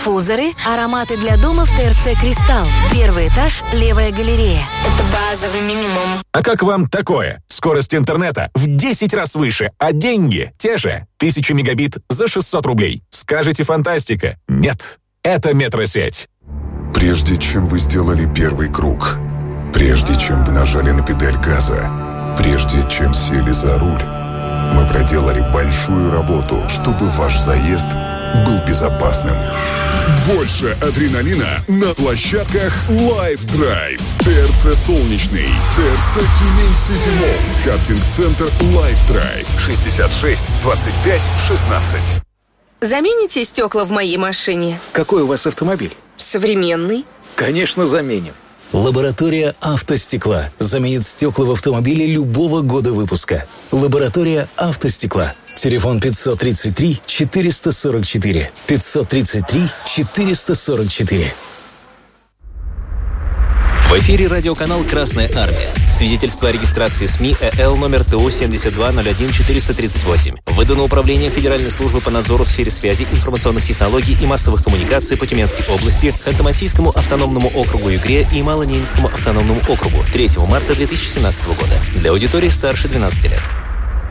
Диффузоры, ароматы для дома в ТРЦ «Кристалл». Первый этаж, левая галерея. Это базовый минимум. А как вам такое? Скорость интернета в 10 раз выше, а деньги те же. 1000 мегабит за 600 рублей. Скажете, фантастика? Нет, это Метросеть. Прежде чем вы сделали первый круг, прежде чем вы нажали на педаль газа, прежде чем сели за руль, мы проделали большую работу, чтобы ваш заезд был безопасным. Больше адреналина на площадках Life Drive. ТРЦ Солнечный, ТРЦ Тюмень-Сити Молл, картинг-центр Life Drive. 66 25 16. Замените стекла в моей машине? Какой у вас автомобиль? Современный. Конечно, заменим. Лаборатория автостекла заменит стекла в автомобиле любого года выпуска. Лаборатория автостекла. Телефон 533 444. 533 444. В эфире радиоканал «Красная армия». Свидетельство о регистрации СМИ ЭЛ номер ТУ 7201438. Выдано Управлением Федеральной службы по надзору в сфере связи, информационных технологий и массовых коммуникаций по Тюменской области, Ханты-Мансийскому автономному округу Югре и Малоненецкому автономному округу 3 марта 2017 года. Для аудитории старше 12 лет.